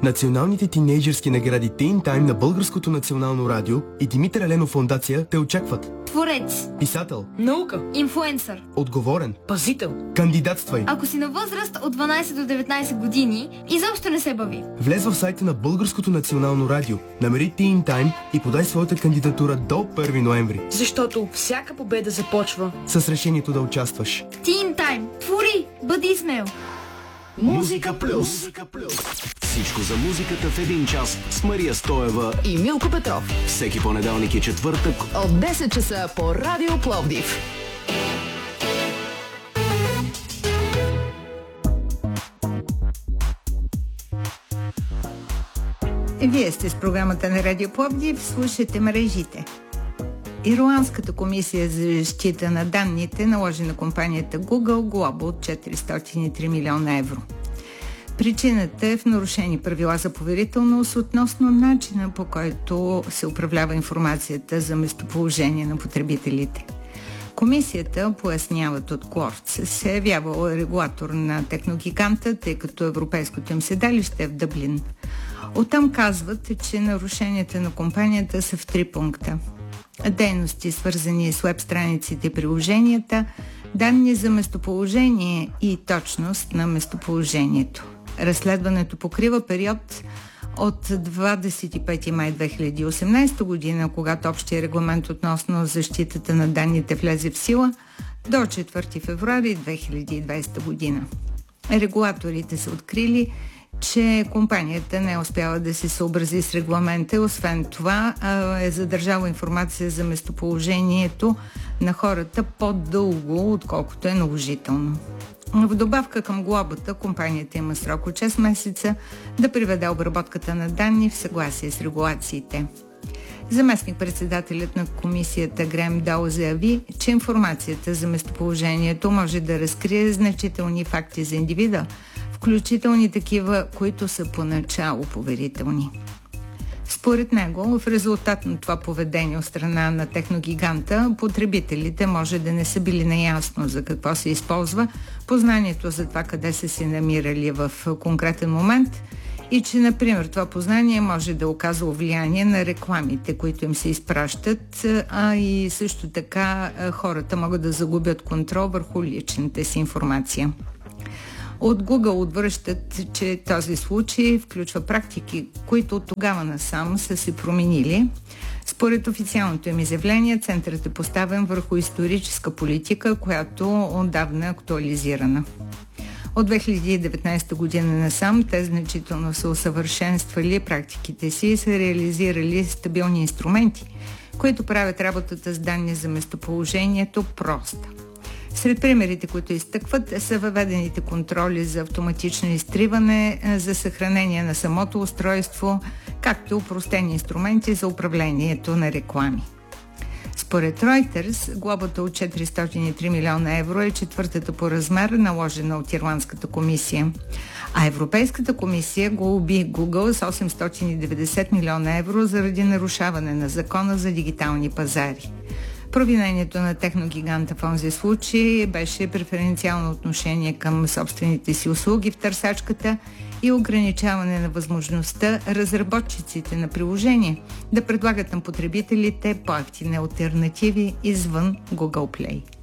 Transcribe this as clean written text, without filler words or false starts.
Националните тинейджърски награди Teen Time на Българското национално радио и Димитър Еленов фондация те очакват. Творец, писател, наука, инфлуенсър, отговорен, пазител. Кандидатствай. Ако си на възраст от 12 до 19 години, изобщо не се бави. Влез в сайта на Българското национално радио, намери Teen Time и подай своята кандидатура до 1 ноември. Защото всяка победа започва с решението да участваш. Teen Time. Твори! Бъди смел! Музика плюс. Всичко за музиката в един час с Мария Стоева и Милко Петров. Всеки понеделник и четвъртък от 10 часа по Радио Пловдив. Вие сте с програмата на Радио Пловдив, слушате мрежите. Ирландската комисия за защита на данните наложи на компанията Google глоба от 403 милиона евро. Причината е в нарушени правила за поверителност относно начина, по който се управлява информацията за местоположение на потребителите. Комисията, поясняват от Клордс, се е явявала регулатор на техногиганта, тъй като европейското им седалище е в Дъблин. Оттам казват, че нарушенията на компанията са в 3 пункта. Дейности, свързани с веб страниците и приложенията, данни за местоположение и точност на местоположението. Разследването покрива период от 25 май 2018 година, когато общия регламент относно защитата на данните влезе в сила, до 4 февруари 2020 година. Регулаторите са открили, че компанията не е успяла да се съобрази с регламента. Освен това е задържала информация за местоположението на хората по-дълго, отколкото е наложително. В добавка към глобата, компанията има срок от 6 месеца да приведе обработката на данни в съгласие с регулациите. Заместник-председателят на комисията Грем Дол заяви, че информацията за местоположението може да разкрие значителни факти за индивида, включително такива, които са поначало поверителни. Според него, в резултат на това поведение от страна на техногиганта, потребителите може да не са били наясно за какво се използва познанието за това къде са се намирали в конкретен момент и че, например, това познание може да оказва влияние на рекламите, които им се изпращат, а и също така хората могат да загубят контрол върху личната си информация. От Google отвръщат, че този случай включва практики, които от тогава насам са се променили. Според официалното им изявление, центърът е поставен върху историческа политика, която отдавна е актуализирана. От 2019 година насам те значително са усъвършенствали практиките си и са реализирали стабилни инструменти, които правят работата с данни за местоположението проста. Сред примерите, които изтъкват, са въведените контроли за автоматично изтриване, за съхранение на самото устройство, както и опростени инструменти за управлението на реклами. Според Reuters, глобата от 403 милиона евро е 4-та по размер, наложена от Ирландската комисия. А Европейската комисия глоби Google с 890 милиона евро заради нарушаване на закона за дигитални пазари. Провинението на техногиганта в онзи случай беше преференциално отношение към собствените си услуги в търсачката и ограничаване на възможността разработчиците на приложение да предлагат на потребителите по-евтини алтернативи извън Google Play.